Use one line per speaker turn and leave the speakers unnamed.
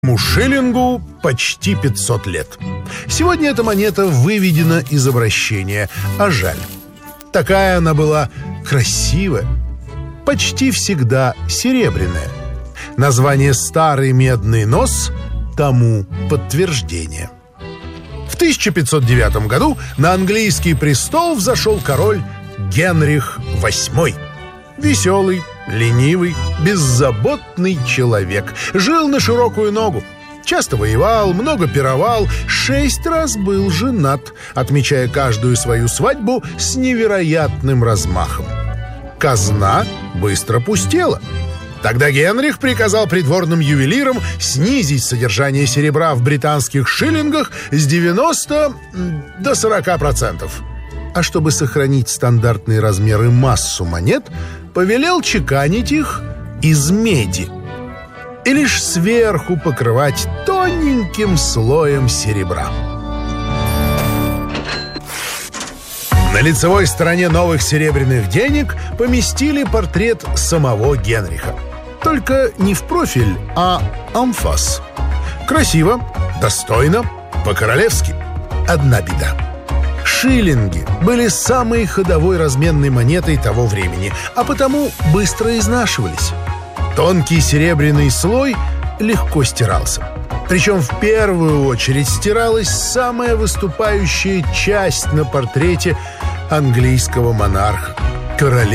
Шиллингу почти 500 лет. Сегодня эта монета выведена из обращения, а жаль. Такая она была красивая, почти всегда серебряная. Название «Старый медный нос» тому подтверждение. В 1509 году на английский престол взошел король Генрих VIII. Веселый, ленивый, беззаботный человек. Жил на широкую ногу. Часто воевал, много пировал, 6 раз был женат, отмечая каждую свою свадьбу с невероятным размахом. Казна быстро пустела. Тогда Генрих приказал придворным ювелирам снизить содержание серебра в британских шиллингах с 90 до 40%. А чтобы сохранить стандартные размеры и массу монет, повелел чеканить их из меди и лишь сверху покрывать тоненьким слоем серебра. На лицевой стороне новых серебряных денег поместили портрет самого Генриха. Только не в профиль, а анфас. Красиво, достойно, по-королевски. Одна беда. Шиллинги были самой ходовой разменной монетой того времени, а потому быстро изнашивались. Тонкий серебряный слой легко стирался. Причем в первую очередь стиралась самая выступающая часть на портрете английского монарха — королевы.